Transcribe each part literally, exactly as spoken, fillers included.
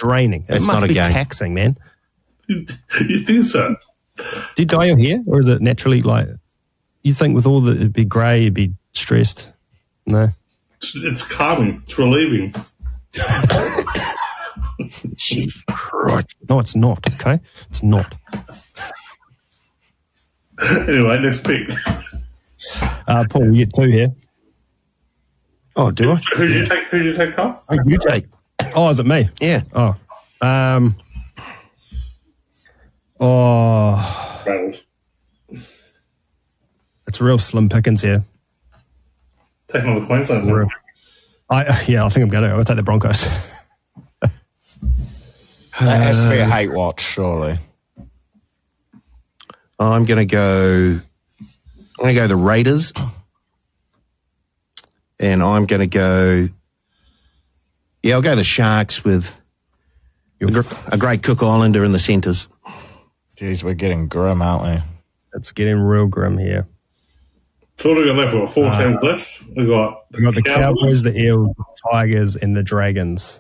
draining. It's it must not a be game. taxing, man. You think so? Did Dale here, or is it naturally like you think with all the it'd be grey, you'd be stressed? No, It's, it's calming. It's relieving. Chief Christ. No, it's not. Okay, it's not. Anyway, next pick. Uh, Paul, you get two here. Oh, do I? Who did you take? Who did you take, Carl? Oh, you take. Oh, is it me? Yeah. Oh, um, oh, Rattled. it's real slim pickings here. Taking on the Queensland. Real. I yeah, I think I'm going to. I'll take the Broncos. That has to be a hate watch, surely. I'm going to go. I'm going to go the Raiders, and I'm going to go. Yeah, I'll go the Sharks with a, gr- a great Cook Islander in the centres. Jeez, we're getting grim, aren't we? It's getting real grim here. So what do we got left? We've got four Uh, teams left. We've got, We've got the Cowboys, the Eels, the Tigers, and the Dragons.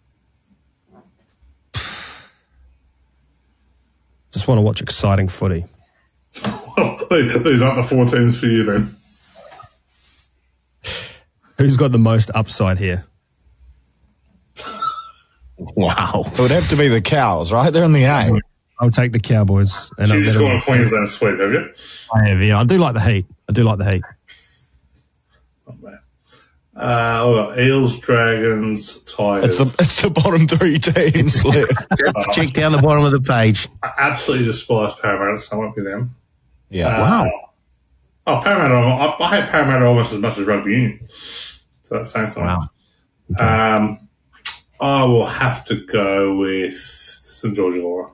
Just want to watch exciting footy. These aren't the four teams for you then. Who's got the most upside here? Wow. It would have to be the Cows, right? They're in the A. I'll take the Cowboys. And So I'll you just bet gone on- Queensland sweep, have you? I have, yeah. I do like the heat. I do like the heat. Not bad. Uh, we've got Eels, Dragons, Tigers. It's the it's the bottom three teams left. Check down the bottom of the page. I absolutely despise Parramatta, so I won't be them. Yeah. Uh, Wow. Oh, Parramatta. I, I hate Parramatta almost as much as rugby union. So that's saying something. Wow. Um, I will have to go with St George Illawarra.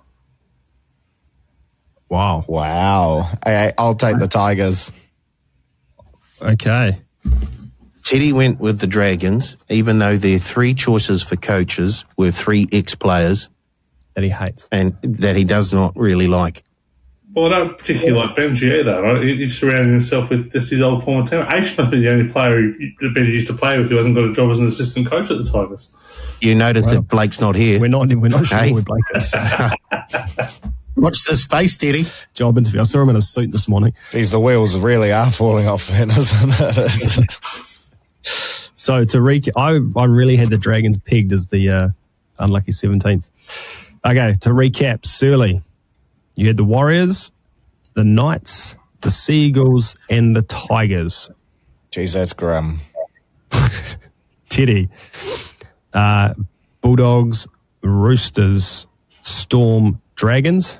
Wow. Wow. I, I'll take the Tigers. Okay. Teddy went with the Dragons, even though their three choices for coaches were three ex-players That he hates. and that he does not really like. Well, I don't particularly like Benji either. Right? He- He's surrounding himself with just his old former team. Ace must be the only player he- that Benji used to play with who hasn't got a job as an assistant coach at the Tigers. You notice Well, that Blake's not here. We're not, we're not sure Hey. where Blake is. Watch this face, Teddy. Job interview. I saw him in a suit this morning. Geez, the wheels really are falling off then, isn't it? So to recap, I, I really had the Dragons pegged as the uh, unlucky seventeenth. Okay, to recap, Surly, you had the Warriors, the Knights, the Seagulls, and the Tigers. Jeez, that's grim. Teddy, uh, Bulldogs, Roosters, Storm, Dragons.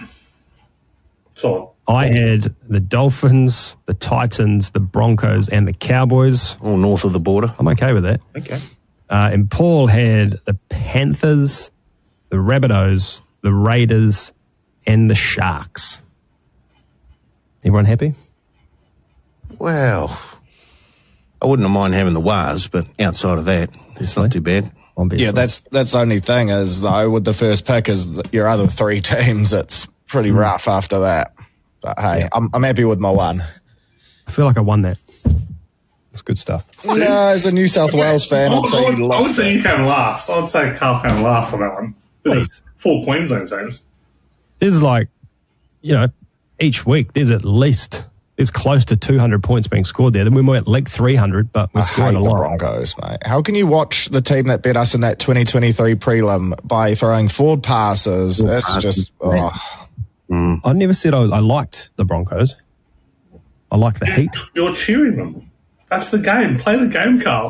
So I had the Dolphins, the Titans, the Broncos, and the Cowboys. All north of the border. I'm okay with that. Okay. Uh, and Paul had the Panthers, the Rabbitohs, the Raiders, and the Sharks. Everyone happy? Well, I wouldn't mind having the Wars, but outside of that, it's not too bad. Obviously. Yeah, that's that's the only thing is, though, with the first pick is your other three teams, it's pretty rough after that. But hey, Yeah. I'm, I'm happy with my one. I feel like I won that. It's good stuff. No, as a New South Wales fan, I I'd would, say I you would, I would lost say it. you came last. I would say Carl came last on that one. Please. Four Queensland teams. There's like, you know, each week there's at least, there's close to two hundred points being scored there. Then we went like three hundred, but we're I scoring hate a the lot. Broncos, mate. How can you watch the team that beat us in that twenty twenty-three prelim by throwing forward passes? Forward That's passes, just, oh. I never said I, I liked the Broncos. I like the heat. You're cheering them. That's the game. Play the game, Carl.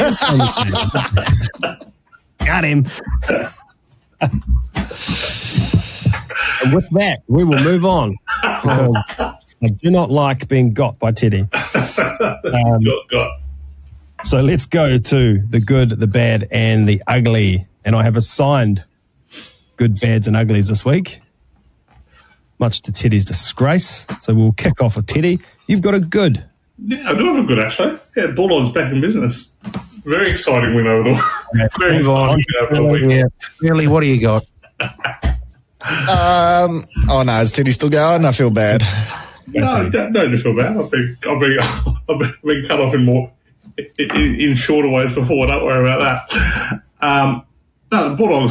Got him. And with that, we will move on. Um, I do not like being got by Teddy. Um, got, got. so let's go to the good, the bad, and the ugly. And I have assigned good, bads, and uglies this week, much to Teddy's disgrace. So we'll kick off with Teddy. You've got a good. Yeah, I do have a good, actually. Yeah, Bulldogs back in business. Very exciting win over the Very Move on. exciting win over the weekend. Yeah. Really, what do you got? Um, oh, no, is Teddy still going? I feel bad. No, don't, don't feel bad. I've been, I've been, I've been, been cut off in more, in, in shorter ways before. Don't worry about that. Um, no, the Bulldogs